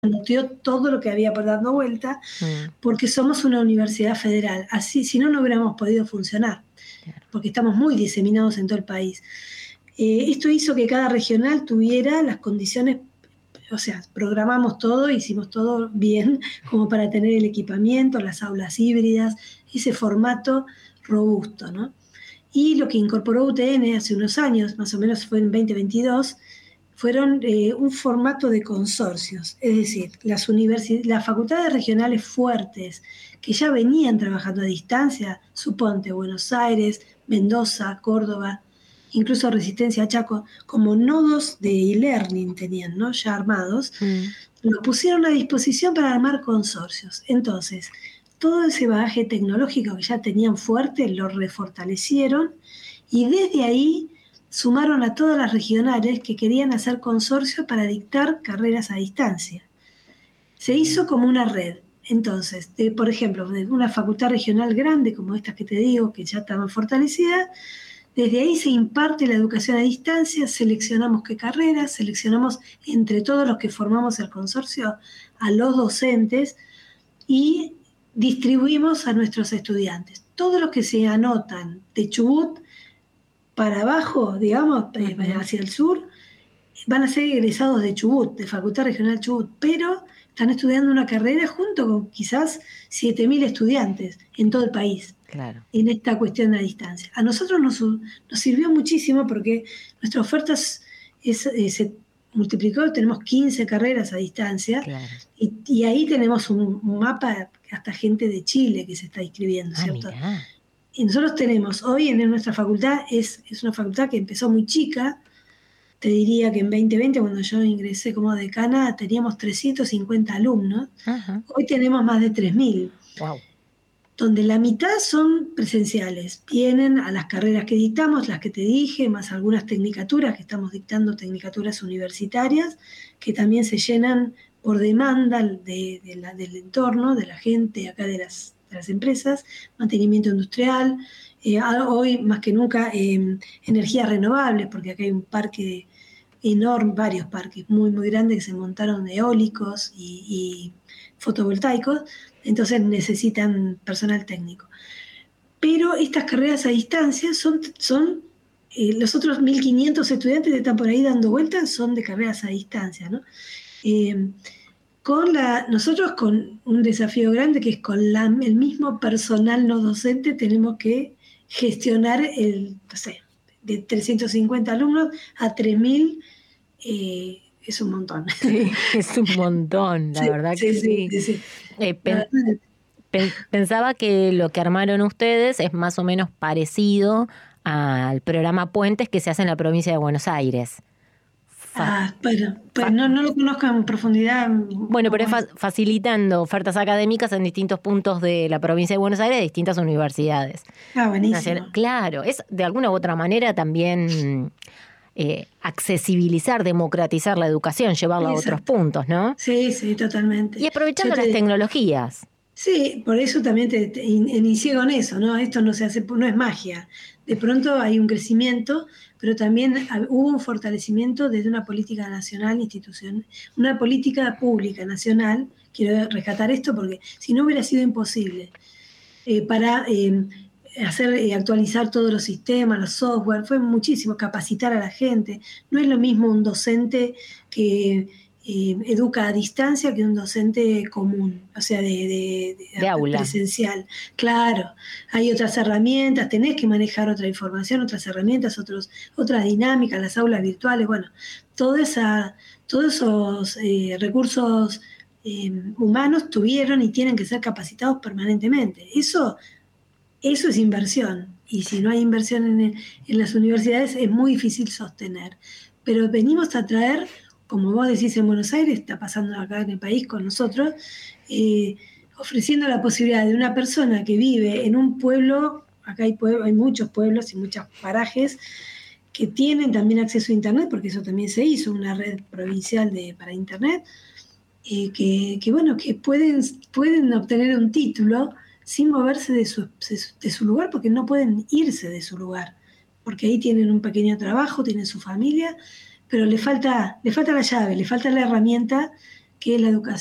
anoteó todo lo que había por dando vuelta, porque somos una universidad federal. Así, si no, no hubiéramos podido funcionar, porque estamos muy diseminados en todo el país. Esto hizo que cada regional tuviera las condiciones, o sea, programamos todo, hicimos todo bien, como para tener el equipamiento, las aulas híbridas, ese formato robusto, ¿no? Y lo que incorporó UTN hace unos años, más o menos fue en 2022, fueron un formato de consorcios, es decir, las facultades regionales fuertes que ya venían trabajando a distancia, suponte Buenos Aires, Mendoza, Córdoba, incluso Resistencia Chaco, como nodos de e-learning tenían, ¿no? Ya armados, lo pusieron a disposición para armar consorcios. Entonces, todo ese bagaje tecnológico que ya tenían fuerte lo refortalecieron y desde ahí sumaron a todas las regionales que querían hacer consorcios para dictar carreras a distancia. Se hizo como una red. Entonces, por ejemplo, de una facultad regional grande como estas que te digo, que ya estaban fortalecidas, desde ahí se imparte la educación a distancia, seleccionamos qué carreras, seleccionamos entre todos los que formamos el consorcio a los docentes y distribuimos a nuestros estudiantes. Todos los que se anotan de Chubut para abajo, digamos, hacia el sur, van a ser egresados de Chubut, de Facultad Regional Chubut, pero están estudiando una carrera junto con quizás 7.000 estudiantes en todo el país. Claro. En esta cuestión a distancia. A nosotros nos sirvió muchísimo porque nuestra oferta se multiplicó, tenemos 15 carreras a distancia, claro. y ahí tenemos un mapa, hasta gente de Chile que se está inscribiendo, ¿cierto? Mirá. Y nosotros tenemos, hoy en nuestra facultad, es una facultad que empezó muy chica, te diría que en 2020, cuando yo ingresé como decana, teníamos 350 alumnos, Ajá. Hoy tenemos más de 3.000. Wow. Donde la mitad son presenciales, vienen a las carreras que dictamos, las que te dije, más algunas tecnicaturas, que estamos dictando tecnicaturas universitarias, que también se llenan por demanda del entorno, de la gente, acá de las empresas, mantenimiento industrial, hoy más que nunca energías renovables, porque acá hay un parque enorme, varios parques muy, muy grandes que se montaron eólicos y fotovoltaicos, entonces necesitan personal técnico. Pero estas carreras a distancia son los otros 1.500 estudiantes que están por ahí dando vueltas son de carreras a distancia, ¿no? Nosotros con un desafío grande que es con el mismo personal no docente tenemos que gestionar de 350 alumnos a 3.000, es un montón. Sí, es un montón, la verdad que sí. Pensaba que lo que armaron ustedes es más o menos parecido al programa Puentes que se hace en la provincia de Buenos Aires. No lo conozco en profundidad. Bueno, pero es facilitando ofertas académicas en distintos puntos de la provincia de Buenos Aires, de distintas universidades. Buenísimo. Claro, es de alguna u otra manera también accesibilizar, democratizar la educación, llevarla a otros puntos, ¿no? Sí, totalmente. Y aprovechando las tecnologías. Sí, por eso también te inicié con eso, ¿no? Esto no se hace, no es magia. De pronto hay un crecimiento, pero también hubo un fortalecimiento desde una política nacional, institucional, una política pública nacional. Quiero rescatar esto porque si no hubiera sido imposible para actualizar todos los sistemas, los software, fue muchísimo, capacitar a la gente. No es lo mismo un docente que educa a distancia que un docente común, o sea, de aula presencial. Claro, hay otras herramientas, tenés que manejar otra información, otras herramientas, otras dinámicas, las aulas virtuales, bueno, todos esos recursos humanos tuvieron y tienen que ser capacitados permanentemente. Eso es inversión, y si no hay inversión en las universidades es muy difícil sostener. Pero venimos a traer, como vos decís en Buenos Aires, está pasando acá en el país con nosotros, ofreciendo la posibilidad de una persona que vive en un pueblo, acá hay muchos pueblos y muchos parajes que tienen también acceso a Internet, porque eso también se hizo, una red provincial para Internet, que pueden obtener un título sin moverse de su lugar, porque no pueden irse de su lugar, porque ahí tienen un pequeño trabajo, tienen su familia, pero le falta la llave, le falta la herramienta qué es la educación